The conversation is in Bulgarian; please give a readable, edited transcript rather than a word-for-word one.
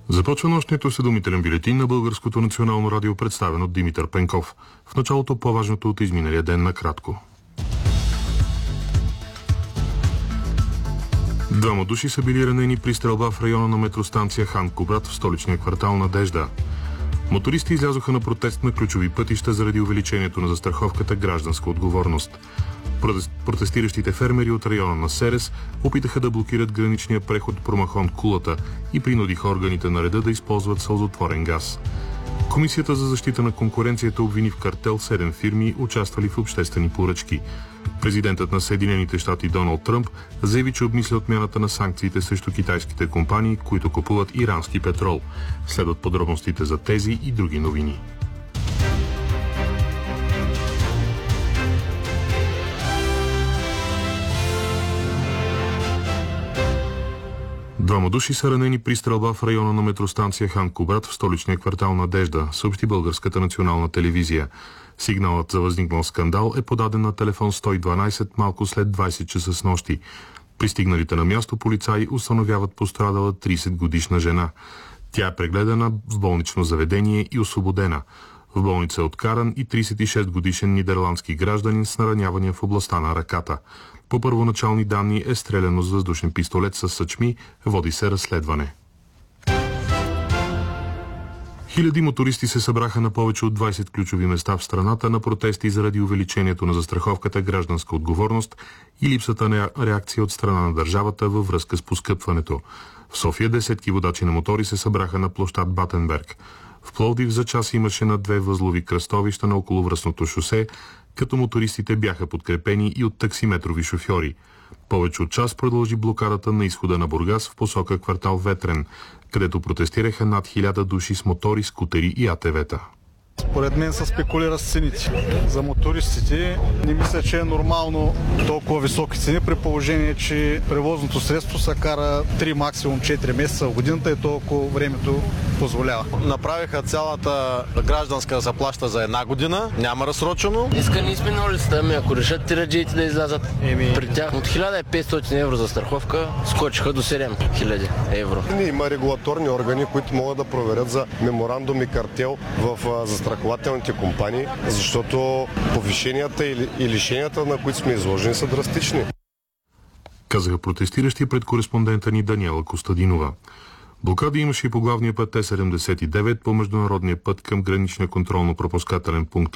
Започва нощният осведомителен бюлетин на Българското национално радио, представен от Димитър Пенков. В началото по-важното от изминалия ден накратко. 2 души са били ранени при стрелба в района на метростанция Хан Кубрат в столичния квартал Надежда. Мотористи излязоха на протест на ключови пътища заради увеличението на застраховката гражданска отговорност. Протестиращите фермери от района на Серес опитаха да блокират граничния преход Промахон Кулата и принудиха органите на реда да използват сълзотворен газ. Комисията за защита на конкуренцията обвини в картел 7 фирми, участвали в обществени поръчки. Президентът на Съединените щати Доналд Тръмп заяви, че обмисля отмяната на санкциите срещу китайските компании, които купуват ирански петрол. Следват подробностите за тези и други новини. Двама души са ранени при стрелба в района на метростанция Хан Кубрат в столичния квартал Надежда, съобщи Българската национална телевизия. Сигналът за възникнал скандал е подаден на телефон 112 малко след 20 часа с нощи. Пристигналите на място полицаи установяват пострадала 30-годишна жена. Тя е прегледана в болнично заведение и освободена. В болница е откаран и 36-годишен нидерландски гражданин с наранявания в областта на ръката. По първоначални данни е стреляно с въздушен пистолет с съчми, води се разследване. Хиляди мотористи се събраха на повече от 20 ключови места в страната на протести заради увеличението на застраховката гражданска отговорност и липсата на реакция от страна на държавата във връзка с поскъпването. В София десетки водачи на мотори се събраха на площад Батенберг. В Пловдив за час имаше на 2 възлови кръстовища на околовръстното шосе, като мотористите бяха подкрепени и от таксиметрови шофьори. Повече от час продължи блокадата на изхода на Бургас в посока квартал Ветрен, където протестираха над 1000 души с мотори, скутери и АТВ-та. Според мен се спекулира с цените. За мотористите не мисля, че е нормално толкова високи цени, при положение, че превозното средство се кара 3, максимум 4 месеца в годината и толкова времето позволява. Направиха цялата гражданска да се плаща за 1 година, няма разсрочено. Искани сме на улицата, ако решат тираджиите да излязат при тях от 1500 евро за страховка скочиха до 7000 евро. Има регулаторни органи, които могат да проверят за меморандум и картел в застрахователните компании, защото повишенията и лишенията, на които сме изложени, са драстични. Казаха протестиращи пред кореспондента ни Даниела Костадинова. Блокади имаше и по главния път Т-79 по международния път към граничния контролно-пропускателен пункт